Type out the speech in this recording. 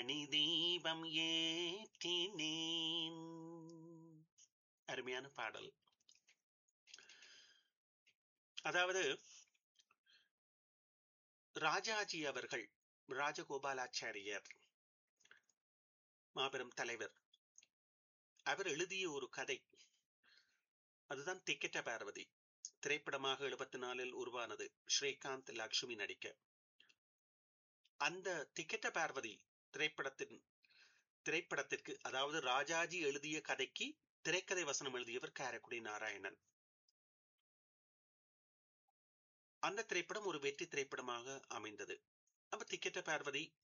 மணி தீபம் ஏற்றினேன். அருமையான பாடல். அதாவது ராஜாஜி அவர்கள், ராஜகோபாலாச்சாரியர், மாபெரும் தலைவர், அவர் எழுதிய ஒரு கதை, அதுதான் திக்கெட்ட பார்வதி. திரைப்படமாக 74 உருவானது, ஸ்ரீகாந்த் லக்ஷ்மி நடிக்க. அந்த திக்கெட்ட பார்வதி திரைப்படத்திற்கு, அதாவது ராஜாஜி எழுதிய கதைக்கு திரைக்கதை வசனம் எழுதியவர் காரக்குடி நாராயணன். அந்த திரைப்படம் ஒரு வெற்றி திரைப்படமாக அமைந்தது. அப்ப திக்கெட்ட பார்வதி